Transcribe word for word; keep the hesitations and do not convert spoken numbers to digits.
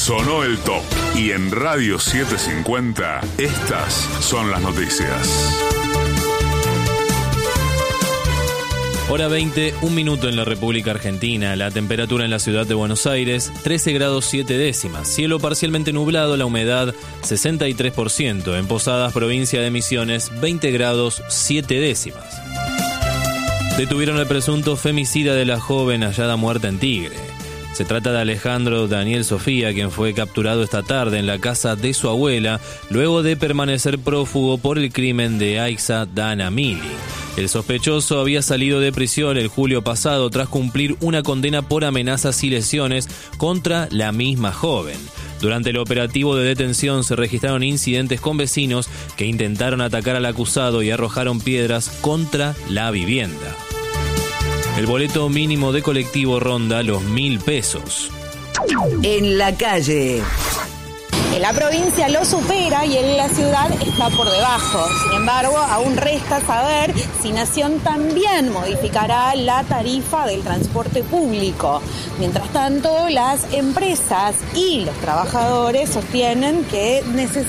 Sonó el top. Y en Radio setecientos cincuenta, estas son las noticias. Hora veinte, un minuto en la República Argentina. La temperatura en la ciudad de Buenos Aires, trece grados siete décimas. Cielo parcialmente nublado, la humedad sesenta y tres por ciento. En Posadas, provincia de Misiones, veinte grados siete décimas. Detuvieron al presunto femicida de la joven hallada muerta en Tigre. Se trata de Alejandro Daniel Sofía, quien fue capturado esta tarde en la casa de su abuela, luego de permanecer prófugo por el crimen de Aixa Dana Mili. El sospechoso había salido de prisión el julio pasado tras cumplir una condena por amenazas y lesiones contra la misma joven. Durante el operativo de detención se registraron incidentes con vecinos que intentaron atacar al acusado y arrojaron piedras contra la vivienda. El boleto mínimo de colectivo ronda los mil pesos. En la calle. En la provincia lo supera y en la ciudad está por debajo. Sin embargo, aún resta saber si Nación también modificará la tarifa del transporte público. Mientras tanto, las empresas y los trabajadores sostienen que necesitan